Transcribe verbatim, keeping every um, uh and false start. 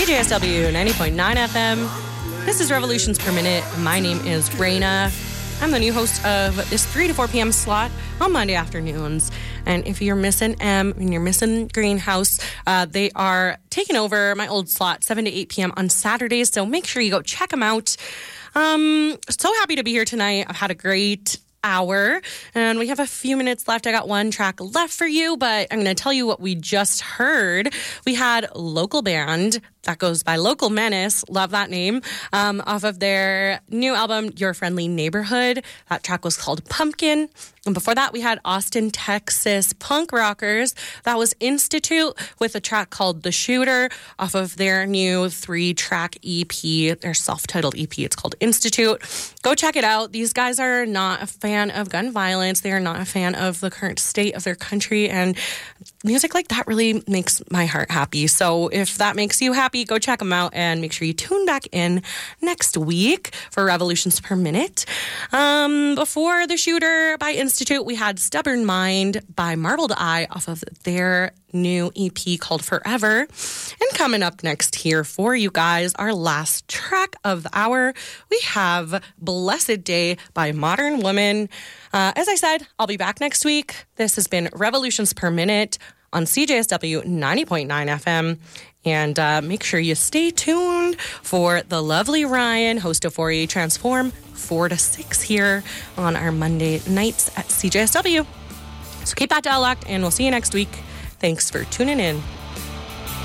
C J S W ninety point nine F M. This is Revolutions Per Minute. My name is Raina. I'm the new host of this three to four p.m. slot on Monday afternoons. And if you're missing M and you're missing Greenhouse, uh, they are taking over my old slot seven to eight p.m. on Saturdays. So make sure you go check them out. Um, so happy to be here tonight. I've had a great hour and we have a few minutes left. I got one track left for you, but I'm going to tell you what we just heard. We had Local Band, that goes by Local Menace, love that name, um, off of their new album, Your Friendly Neighborhood. That track was called Pumpkin. And before that, we had Austin, Texas punk rockers. That was Institute with a track called The Shooter off of their new three-track E P, their self-titled E P. It's called Institute. Go check it out. These guys are not a fan of gun violence. They are not a fan of the current state of their country. And music like that really makes my heart happy. So if that makes you happy, go check them out and make sure you tune back in next week for Revolutions Per Minute. Um, before The Shooter by Institute, we had Stubborn Mind by Marbled Eye off of their new E P called Forever. And coming up next here for you guys, our last track of the hour, we have Blessed Day by Modern Woman. Uh, as I said, I'll be back next week. This has been Revolutions Per Minute on C J S W ninety point nine F M. And uh, make sure you stay tuned for the lovely Ryan, host of four A Transform, four to six here on our Monday nights at C J S W. So keep that dial locked, and we'll see you next week. Thanks for tuning in.